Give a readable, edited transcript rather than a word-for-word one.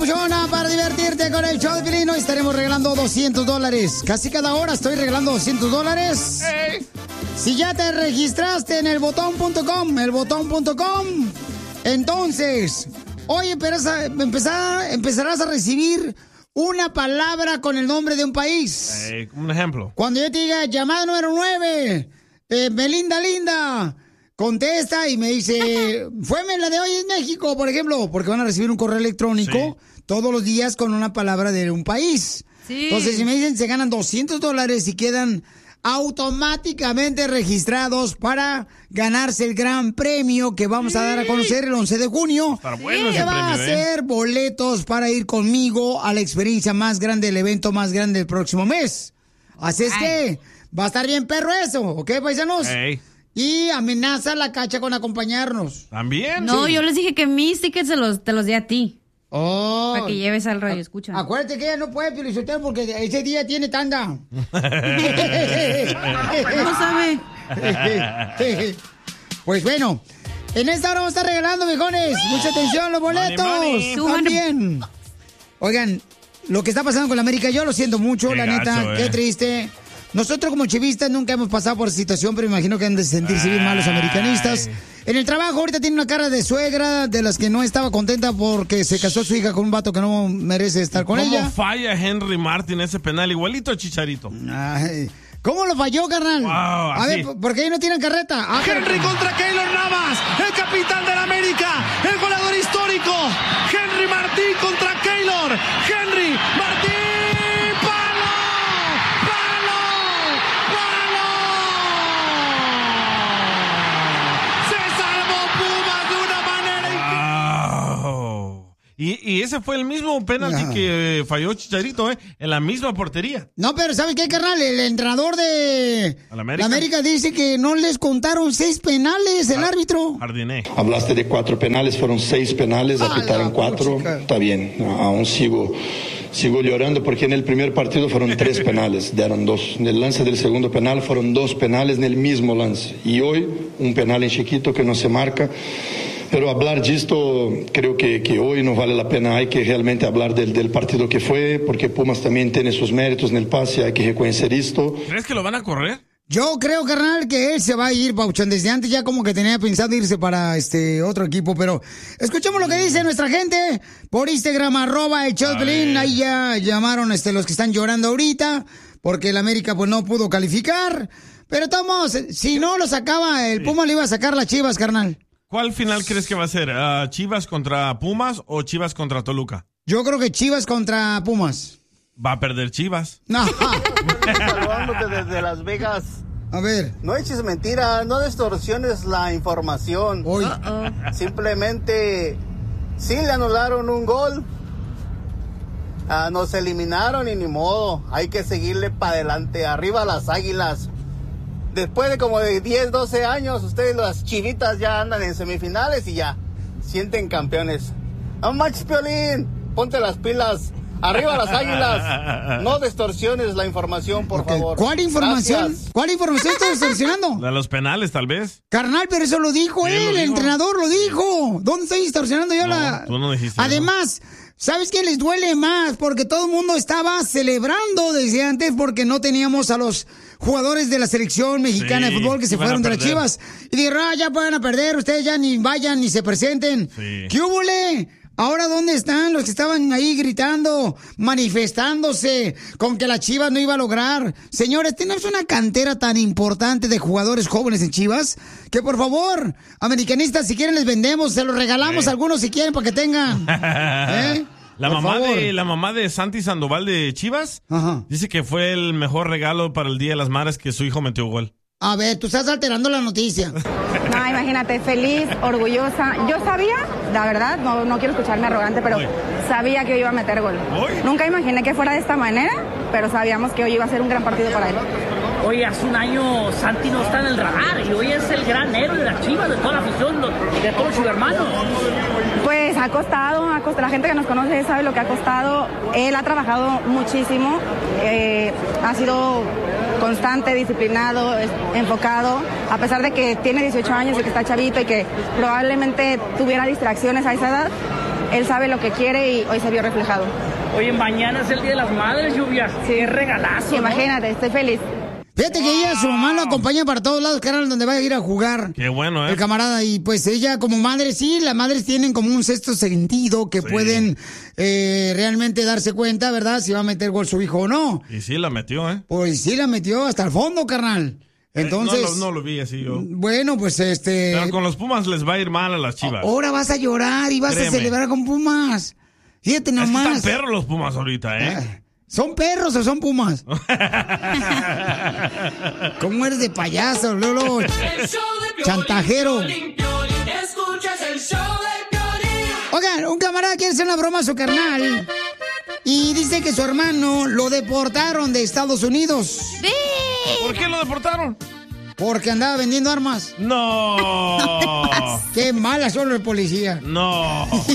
Para divertirte con el show de Piolín, hoy estaremos regalando $200. Casi cada hora estoy regalando $200. Hey. Si ya te registraste en elbotón.com, entonces, hoy empezarás a recibir una palabra con el nombre de un país. Hey, un ejemplo. Cuando yo te diga llamada número 9, Melinda Linda, contesta y me dice, fue la de hoy en México, por ejemplo, porque van a recibir un correo electrónico todos los días con una palabra de un país. Sí. Entonces, si me dicen, se ganan $200 y quedan automáticamente registrados para ganarse el gran premio que vamos a dar a conocer el 11 de junio. Que va a ser boletos para ir conmigo a la experiencia más grande, el evento más grande del próximo mes. Así es que va a estar bien perro eso, ¿ok, paisanos? Hey. Y amenaza la Cacha con acompañarnos. ¿También? No, yo les dije que mis tickets te los di a ti. Oh. Para que lleves al radio, escucha. Acuérdate que ella no puede pilotar porque ese día tiene tanda. No sabe. Pues bueno, en esta hora vamos a estar regalando, viejones. Mucha atención, los boletos. Money. También. Oigan, lo que está pasando con la América, yo lo siento mucho, Qué la neta, gacho, qué triste. Nosotros como chivistas nunca hemos pasado por esa situación, pero imagino que han de sentirse bien mal los americanistas. En el trabajo ahorita tiene una cara de suegra de las que no estaba contenta porque se casó su hija con un vato que no merece estar con ella. ¿Cómo falla Henry Martin ese penal? Igualito a Chicharito. Ay, ¿cómo lo falló, carnal? Wow, a ver, ¿por qué no tienen carreta? Henry contra Keylor Navas, el capitán del América, el goleador histórico. Henry Martín contra Keylor. Henry Martín. Y ese fue el mismo penalti que falló Chicharito, en la misma portería. No, pero ¿sabes qué, carnal? El entrenador de la América dice que no les contaron 6 penales el árbitro. Jardiné. Hablaste de 4 penales, fueron 6 penales, apitaron 4. Está bien, aún sigo llorando porque en el primer partido fueron 3 penales, dieron 2. En el lance del segundo penal fueron 2 penales en el mismo lance. Y hoy un penal en Chiquito que no se marca. Pero hablar de esto creo que hoy no vale la pena. Hay que realmente hablar del partido que fue, porque Pumas también tiene sus méritos en el pase, hay que reconocer esto. ¿Crees que lo van a correr? Yo creo, carnal, que él se va a ir, Pauchón. Desde antes ya como que tenía pensado irse para otro equipo, pero escuchemos lo que dice nuestra gente por Instagram, @el-show-de-Piolín. Ahí ya llamaron los que están llorando ahorita, porque el América pues no pudo calificar. Pero todos, si no lo sacaba, el Puma le iba a sacar las Chivas, carnal. ¿Cuál final crees que va a ser? ¿Chivas contra Pumas o Chivas contra Toluca? Yo creo que Chivas contra Pumas. Va a perder Chivas. No. Saludándote desde Las Vegas. A ver. No eches mentiras, no distorsiones la información. Uy. Simplemente, sí le anularon un gol. Nos eliminaron y ni modo. Hay que seguirle para adelante. Arriba las Águilas. Después de como de 10, 12 años, ustedes las chivitas ya andan en semifinales y ya sienten campeones. No manches, Piolín, ponte las pilas. Arriba las Águilas. No distorsiones la información, por favor. ¿Cuál información? Gracias. ¿Cuál información estás distorsionando? De los penales, tal vez. Carnal, pero eso lo dijo él, el entrenador lo dijo. ¿Dónde estoy distorsionando yo Tú no dijiste. Además, ¿sabes qué les duele más? Porque todo el mundo estaba celebrando desde antes porque no teníamos a los jugadores de la selección mexicana de fútbol que se fueron de las Chivas. Y dijeron, ya van a perder, ustedes ya ni vayan ni se presenten. Sí. ¿Qué hubole? Ahora, ¿dónde están los que estaban ahí gritando, manifestándose con que la Chivas no iba a lograr? Señores, tenemos una cantera tan importante de jugadores jóvenes en Chivas que, por favor, americanistas, si quieren les vendemos, se los regalamos a algunos si quieren para que tengan. La mamá de Santi Sandoval de Chivas dice que fue el mejor regalo para el Día de las Madres que su hijo metió gol. A ver, tú estás alterando la noticia. No, imagínate, feliz, orgullosa. Yo sabía, la verdad, no quiero escucharme arrogante, pero sabía que hoy iba a meter gol. Nunca imaginé que fuera de esta manera, pero sabíamos que hoy iba a ser un gran partido para él. Hoy hace un año Santi no está en el radar y hoy es el gran héroe de las Chivas, de toda la afición, de todos sus hermanos. Pues ha costado, la gente que nos conoce sabe lo que ha costado. Él ha trabajado muchísimo, ha sido constante, disciplinado, enfocado, a pesar de que tiene 18 años y que está chavito y que probablemente tuviera distracciones a esa edad. él sabe lo que quiere y hoy se vio reflejado. Oye, mañana es el Día de las Madres, Lluvia. Sí. Qué regalazo, Imagínate, ¿no? Estoy feliz. Fíjate que ella, su mamá lo acompaña para todos lados, carnal, donde vaya a ir a jugar. Qué bueno, El camarada, y pues ella como madre, sí, las madres tienen como un sexto sentido que pueden realmente darse cuenta, ¿verdad? Si va a meter gol su hijo o no. Y sí la metió, ¿eh? Pues sí la metió hasta el fondo, carnal. Entonces... No lo vi así yo. Bueno, pues Pero con los Pumas les va a ir mal a las Chivas. Ahora vas a llorar y vas a celebrar con Pumas. Fíjate nomás. Es que están perros los Pumas ahorita, ¿eh? ¿Son perros o son pumas? ¿Cómo eres de payaso, Lolo? Chantajero. Oigan, un camarada quiere hacer una broma a su carnal y dice que su hermano lo deportaron de Estados Unidos. ¿Por qué lo deportaron? Porque andaba vendiendo armas. ¡No! ¡Qué mala son los policías! ¡No!